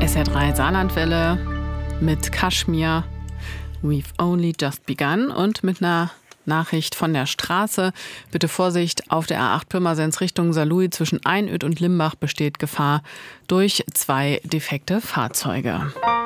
SR3 Saarlandwelle mit Kaschmir, We've Only Just Begun, und mit einer Nachricht von der Straße. Bitte Vorsicht, auf der A8 Pirmasens Richtung Saarlouis zwischen Einöd und Limbach besteht Gefahr durch 2 defekte Fahrzeuge.